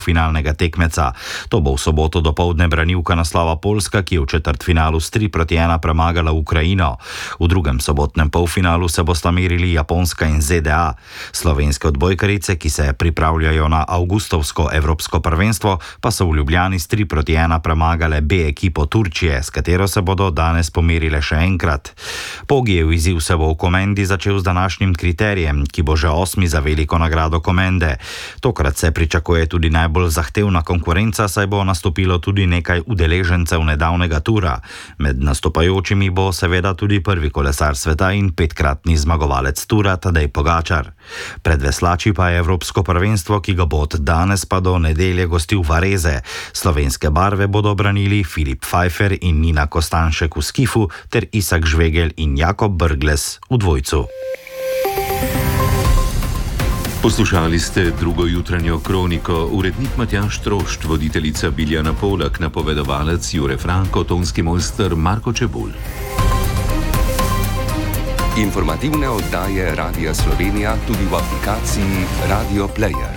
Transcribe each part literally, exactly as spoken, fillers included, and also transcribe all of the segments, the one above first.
finalnega tekmeca. To bo v soboto dopoldne branilka naslova Poljska, ki je v četrtfinalu s tri proti ena premagala Ukrajino. V drugem sobotnem polfinalu se bosta merili Japonska in Z D A. Slovenske odbojkarice, ki se pripravljajo na avgustovsko evropsko prvenstvo, pa so v Ljubljani s tri proti ena premagale B ekipo Turčije, s katero se bodo danes pomerile še enkrat. Pogijev izziv se bo v Komendi začel z današnjim kriterijem, ki bo že osmi za veliko nagrado Komende. Tokrat se pričakuje tudi najbolj bolj zahtevna konkurenca, saj bo nastopilo tudi nekaj udeležencev nedavnega tura. Med nastopajočimi bo seveda tudi prvi kolesar sveta in petkratni zmagovalec tura Tadej Pogačar. Pred veslači pa je evropsko prvenstvo, ki ga bo od danes pa do nedelje gostil Vareze. Slovenske barve bodo branili Filip Pfeiffer in Nina Kostanšek v skifu ter Isak Žvegel in Jakob Brglez v dvojcu. Poslušali ste drugo jutranjo kroniko, urednik Matjaž Trošt, voditeljica Biljana Polak, napovedovalec Jure Franko, tonski mojster Marko Čebulj. Informativne oddaje Radia Slovenija tudi v aplikaciji Radio Player.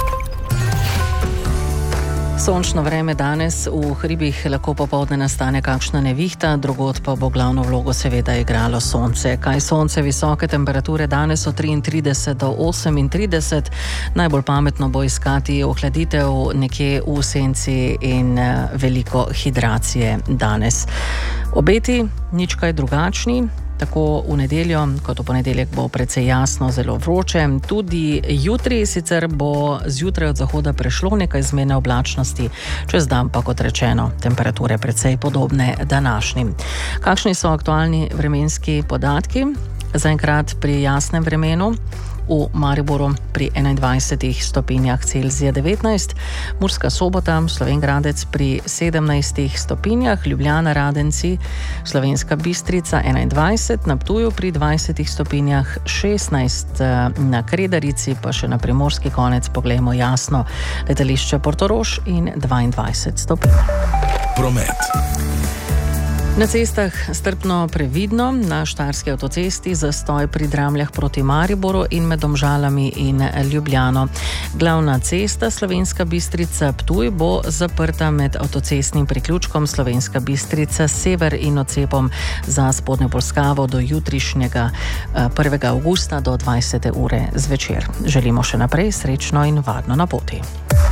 Sončno vreme danes, v hribih lahko popoldne nastane kakšna nevihta, drugod pa bo glavno vlogo seveda igralo sonce. Kaj sonce, visoke temperature danes od triintrideset do osemintrideset, najbolj pametno bo iskati ohladitev nekje v senci in veliko hidracije danes. Obeti nič kaj drugačni. Tako v nedeljo, kot v ponedeljek bo precej jasno, zelo vroče. Tudi jutri sicer bo zjutraj od zahoda prešlo nekaj zmerne oblačnosti, čez dan pa, kot rečeno, temperature precej podobne današnjim. Kakšni so aktualni vremenski podatki? Zaenkrat pri jasnem vremenu. V Mariboru pri enaindvajsetih stopinjah Celzija devetnajst, Murska Sobota, Slovenj Gradec pri sedemnajstih stopinjah, Ljubljana, Radenci, Slovenska Bistrica enaindvajset, na Ptuju pri dvajsetih stopinjah, šestnajst na Kredarici, pa še na primorski konec poglejmo jasno, letališče Portorož in dvaindvajset stopinj. Promet. Na cestah strpno previdno, na Štajerski avtocesti zastoj pri Dramljah proti Mariboru in med Domžalami in Ljubljano. Glavna cesta Slovenska Bistrica Ptuj bo zaprta med avtocestnim priključkom Slovenska Bistrica Sever in odcepom za spodnjo Polskavo do jutrišnjega prvega avgusta do dvajsete ure zvečer. Želimo še naprej srečno in varno na poti.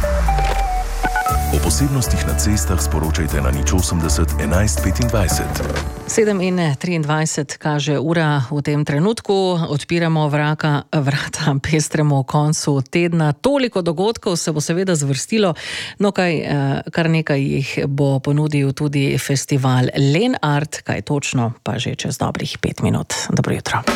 O posebnostih na cestah sporočajte na nič osemdeset enajst petindvajset. sedem in triindvajset kaže ura v tem trenutku. Odpiramo vraka, vrata pestremu koncu tedna. Toliko dogodkov se bo seveda zvrstilo, no kaj, kar nekaj jih bo ponudil tudi festival Lenart, kaj točno pa že čez dobrih pet minut. Dobro jutro.